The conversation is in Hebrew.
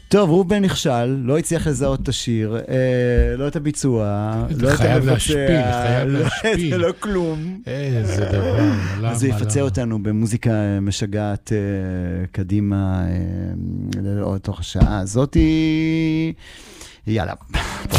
טוב, רובן נכשל, לא הצליח לזהות את השיר, לא את הביצוע, לא את חייב המבצע, להשפיל. לא כלום. איזה דבר. אז הוא יפצע אותנו במוזיקה משגעת קדימה, לתוך השעה הזאת. יאללה.